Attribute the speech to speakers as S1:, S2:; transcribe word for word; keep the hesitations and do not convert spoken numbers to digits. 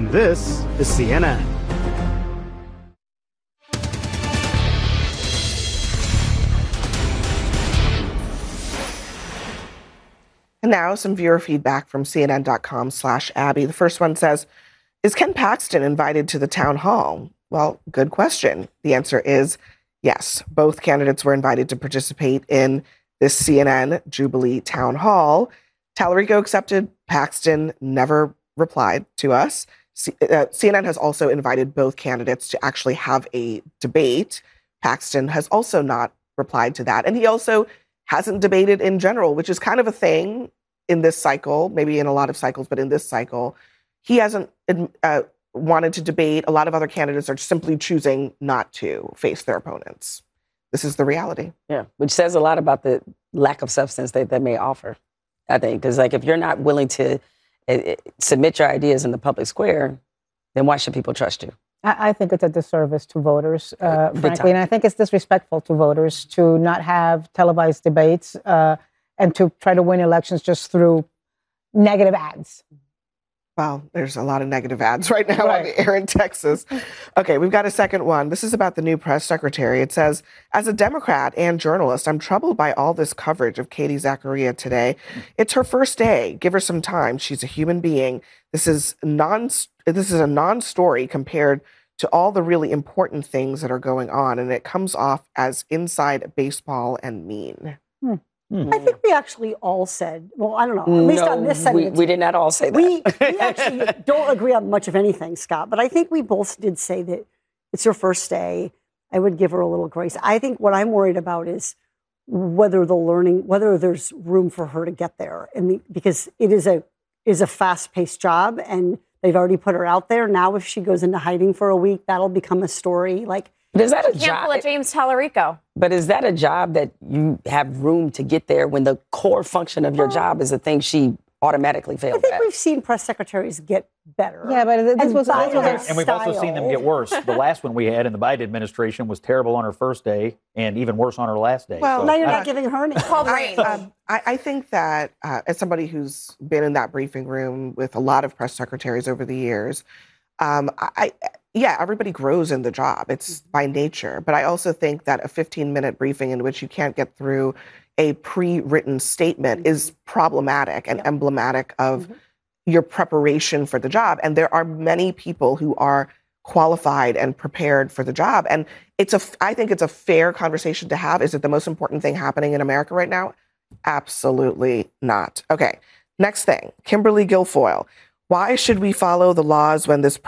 S1: And this is C N N.
S2: And now some viewer feedback from cnn.com slash Abby. The first one says, is Ken Paxton invited to the town hall? Well, good question. The answer is yes. Both candidates were invited to participate in this C N N Jubilee town hall. Tallarico accepted. Paxton never replied to us. C- uh, C N N has also invited both candidates to actually have a debate. Paxton has also not replied to that. And he also hasn't debated in general, which is kind of a thing in this cycle, maybe in a lot of cycles, but in this cycle, he hasn't uh, wanted to debate. A lot of other candidates are simply choosing not to face their opponents. This is the reality.
S3: Yeah, which says a lot about the lack of substance that they may offer, I think. Because, like, if you're not willing to uh, submit your ideas in the public square, then why should people trust you?
S4: I, I think it's a disservice to voters, uh, frankly. And I think it's disrespectful to voters to not have televised debates uh, and to try to win elections just through negative ads.
S2: Wow, there's a lot of negative ads right now
S4: right.
S2: on the air in Texas. Okay, we've got a second one. This is about the new press secretary. It says, as a Democrat and journalist, I'm troubled by all this coverage of Katie Zachariah today. It's her first day. Give her some time. She's a human being. This is non. This is a non-story compared to all the really important things that are going on, and it comes off as inside baseball and mean.
S4: Hmm.
S5: I think we actually all said, well, I don't know, at least
S3: no,
S5: on this side
S3: we,
S5: of the
S3: we did not all say that.
S5: We, we actually don't agree on much of anything, Scott, but I think we both did say that it's her first day. I would give her a little grace. I think what I'm worried about is whether the learning, whether there's room for her to get there. And the, because it is a is a fast-paced job, and they've already put her out there. Now, if she goes into hiding for a week, that'll become a story. Like,
S3: but is that a
S6: can't
S3: job?
S6: pull a James Tallarico.
S3: But is that a job that you have room to get there when the core function of your job is the thing she automatically failed
S5: I think
S3: at?
S5: we've seen press secretaries get better.
S4: Yeah, but this
S5: and
S4: was
S5: by
S4: also
S5: their
S7: And, and we've also seen them get worse. The last one we had in the Biden administration was terrible on her first day and even worse on her last day.
S2: Well,
S7: So
S5: now you're
S7: I-
S5: not giving her any.
S2: I, um, I, I think that uh, as somebody who's been in that briefing room with a lot of press secretaries over the years, um, I, yeah, everybody grows in the job. It's by nature. But I also think that a fifteen-minute briefing in which you can't get through a pre-written statement mm-hmm. is problematic and yeah. emblematic of mm-hmm. your preparation for the job. And there are many people who are qualified and prepared for the job. And it's a, I think it's a fair conversation to have. Is it the most important thing happening in America right now? Absolutely not. Okay, next thing, Kimberly Guilfoyle. Why should we follow the laws when this